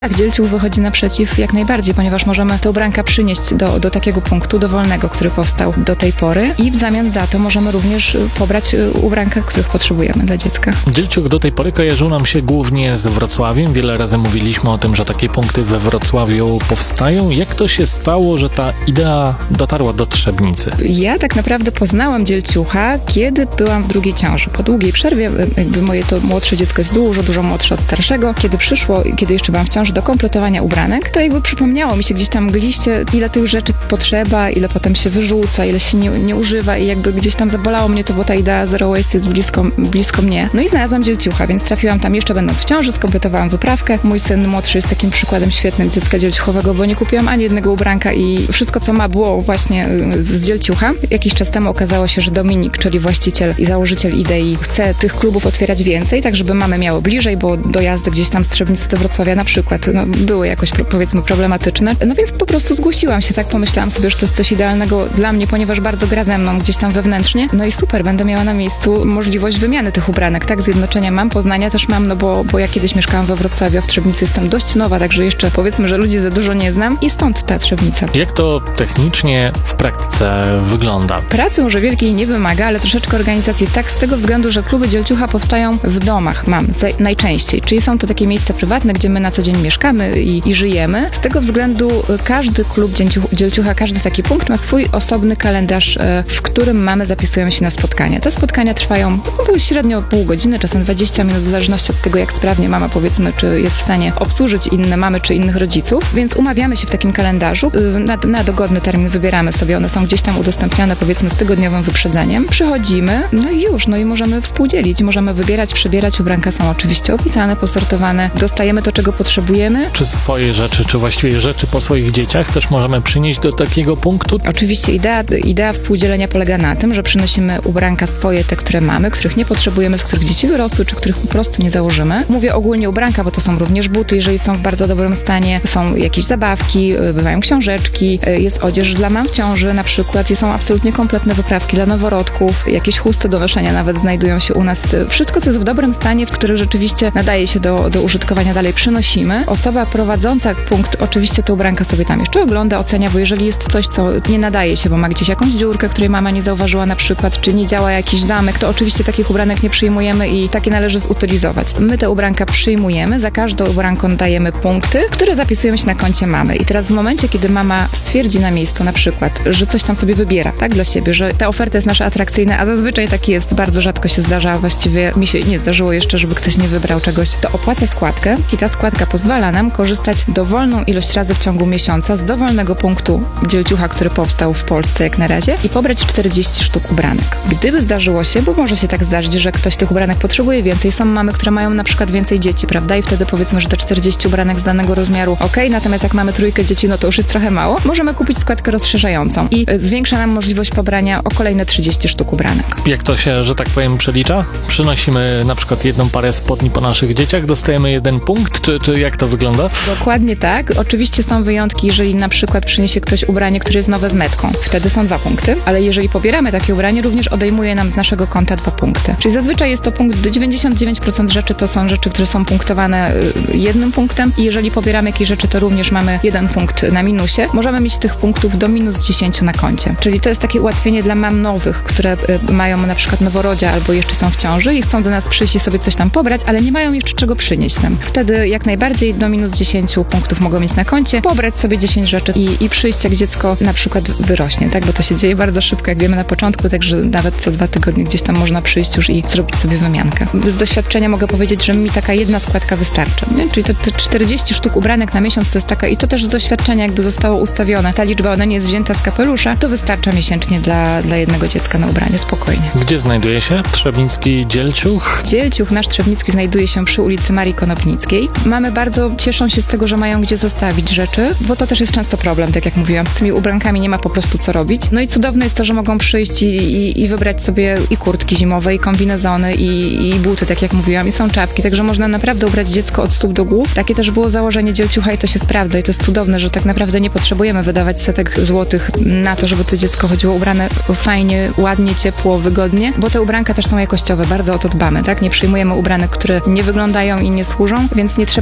Tak, Dzielciuch wychodzi naprzeciw jak najbardziej, ponieważ możemy te ubranka przynieść do takiego punktu dowolnego, który powstał do tej pory i w zamian za to możemy również pobrać ubranka, których potrzebujemy dla dziecka. Dzielciuch do tej pory kojarzył nam się głównie z Wrocławiem. Wiele razy mówiliśmy o tym, że takie punkty we Wrocławiu powstają. Jak to się stało, że ta idea dotarła do Trzebnicy? Ja tak naprawdę poznałam Dzielciucha, kiedy byłam w drugiej ciąży. Po długiej przerwie, jakby moje to młodsze dziecko jest dużo młodsze od starszego. Kiedy jeszcze byłam w ciąży, do kompletowania ubranek, to jakby przypomniało mi się gdzieś tam mgliście, ile tych rzeczy potrzeba, ile potem się wyrzuca, ile się nie używa i jakby gdzieś tam zabolało mnie to, bo ta idea zero waste jest blisko mnie. No i znalazłam Dzielciucha, więc trafiłam tam jeszcze będąc w ciąży, skompletowałam wyprawkę. Mój syn młodszy jest takim przykładem świetnym dziecka dzielciuchowego, bo nie kupiłam ani jednego ubranka i wszystko, co ma, było właśnie z Dzielciucha. Jakiś czas temu okazało się, że Dominik, czyli właściciel i założyciel idei, chce tych klubów otwierać więcej, tak żeby mamy miało bliżej, bo dojazdy gdzieś tam z Trzebnicy do Wrocławia na przykład były jakoś powiedzmy problematyczne. No więc po prostu zgłosiłam się, tak pomyślałam sobie, że to jest coś idealnego dla mnie, ponieważ bardzo gra ze mną gdzieś tam wewnętrznie. No i super, będę miała na miejscu możliwość wymiany tych ubranek, tak? Zjednoczenia mam, Poznania też mam, no bo ja kiedyś mieszkałam we Wrocławiu, a w Trzebnicy jestem dość nowa, także jeszcze powiedzmy, że ludzi za dużo nie znam i stąd ta Trzebnica. Jak to technicznie w praktyce wygląda? Pracy może wielkiej nie wymaga, ale troszeczkę organizacji tak z tego względu, że kluby Dzielciucha powstają w domach, najczęściej, czyli są to takie miejsca prywatne, gdzie my na co dzień mieszkamy i żyjemy. Z tego względu każdy klub Dzielciucha, każdy taki punkt ma swój osobny kalendarz, w którym mamy zapisują się na spotkania. Te spotkania trwają średnio pół godziny, czasem 20 minut, w zależności od tego, jak sprawnie mama, powiedzmy, czy jest w stanie obsłużyć inne mamy, czy innych rodziców, więc umawiamy się w takim kalendarzu. Na dogodny termin wybieramy sobie, one są gdzieś tam udostępniane, powiedzmy, z tygodniowym wyprzedzeniem. Przychodzimy, no i możemy współdzielić, możemy wybierać, przebierać, ubranka są oczywiście opisane, posortowane, dostajemy to, czego potrzebujemy. Czy swoje rzeczy, czy właściwie rzeczy po swoich dzieciach też możemy przynieść do takiego punktu? Oczywiście idea współdzielenia polega na tym, że przynosimy ubranka swoje, te, które mamy, których nie potrzebujemy, z których dzieci wyrosły, czy których po prostu nie założymy. Mówię ogólnie ubranka, bo to są również buty, jeżeli są w bardzo dobrym stanie, są jakieś zabawki, bywają książeczki, jest odzież dla mam w ciąży na przykład, są absolutnie kompletne wyprawki dla noworodków, jakieś chusty do noszenia nawet znajdują się u nas. Wszystko, co jest w dobrym stanie, w którym rzeczywiście nadaje się do użytkowania, dalej przynosimy. Osoba prowadząca punkt oczywiście te ubranka sobie tam jeszcze ogląda, ocenia, bo jeżeli jest coś, co nie nadaje się, bo ma gdzieś jakąś dziurkę, której mama nie zauważyła na przykład, czy nie działa jakiś zamek, to oczywiście takich ubranek nie przyjmujemy i takie należy zutylizować. My te ubranka przyjmujemy, za każdą ubranką dajemy punkty, które zapisują się na koncie mamy. I teraz w momencie, kiedy mama stwierdzi na miejscu na przykład, że coś tam sobie wybiera, tak, dla siebie, że ta oferta jest nasza atrakcyjna, a zazwyczaj tak jest, bardzo rzadko się zdarza, właściwie mi się nie zdarzyło jeszcze, żeby ktoś nie wybrał czegoś, to opłaca składkę i ta składka pozwala nam korzystać dowolną ilość razy w ciągu miesiąca z dowolnego punktu Dzielciucha, który powstał w Polsce jak na razie i pobrać 40 sztuk ubranek. Gdyby zdarzyło się, bo może się tak zdarzyć, że ktoś tych ubranek potrzebuje więcej, są mamy, które mają na przykład więcej dzieci, prawda, i wtedy powiedzmy, że te 40 ubranek z danego rozmiaru natomiast jak mamy trójkę dzieci, no to już jest trochę mało, możemy kupić składkę rozszerzającą i zwiększa nam możliwość pobrania o kolejne 30 sztuk ubranek. Jak to się, że tak powiem, przelicza? Przynosimy na przykład jedną parę spodni po naszych dzieciach, dostajemy jeden punkt, czy jak to wygląda? Dokładnie tak. Oczywiście są wyjątki, jeżeli na przykład przyniesie ktoś ubranie, które jest nowe z metką. Wtedy są 2 punkty, ale jeżeli pobieramy takie ubranie, również odejmuje nam z naszego konta 2 punkty. Czyli zazwyczaj jest to punkt, 99% rzeczy to są rzeczy, które są punktowane 1 punktem i jeżeli pobieramy jakieś rzeczy, to również mamy 1 punkt na minusie. Możemy mieć tych punktów do -10 na koncie. Czyli to jest takie ułatwienie dla mam nowych, które mają na przykład noworodzia albo jeszcze są w ciąży i chcą do nas przyjść i sobie coś tam pobrać, ale nie mają jeszcze czego przynieść nam. Wtedy jak najbardziej do -10 punktów mogą mieć na koncie, pobrać sobie 10 rzeczy i przyjść, jak dziecko na przykład wyrośnie, tak? Bo to się dzieje bardzo szybko, jak wiemy na początku, także nawet co 2 tygodnie gdzieś tam można przyjść już i zrobić sobie wymiankę. Z doświadczenia mogę powiedzieć, że mi taka jedna składka wystarcza, nie? Czyli te 40 sztuk ubranek na miesiąc to jest taka, i to też z doświadczenia jakby zostało ustawione. Ta liczba, ona nie jest wzięta z kapelusza, to wystarcza miesięcznie dla jednego dziecka na ubranie, spokojnie. Gdzie znajduje się Trzebnicki Dzielciuch? Dzielciuch nasz trzebnicki znajduje się przy ulicy Marii Konopnickiej. Mamy cieszą się z tego, że mają gdzie zostawić rzeczy, bo to też jest często problem, tak jak mówiłam, z tymi ubrankami nie ma po prostu co robić. No i cudowne jest to, że mogą przyjść i wybrać sobie i kurtki zimowe, i kombinezony, i buty, tak jak mówiłam, i są czapki, także można naprawdę ubrać dziecko od stóp do głów. Takie też było założenie Dzielciucha i to się sprawdza i to jest cudowne, że tak naprawdę nie potrzebujemy wydawać setek złotych na to, żeby to dziecko chodziło ubrane fajnie, ładnie, ciepło, wygodnie, bo te ubranka też są jakościowe, bardzo o to dbamy, tak? Nie przyjmujemy ubranek, które nie wyglądają i nie służą, więc nie trzeba się obawiać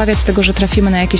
obawiać tego, że trafimy na jakieś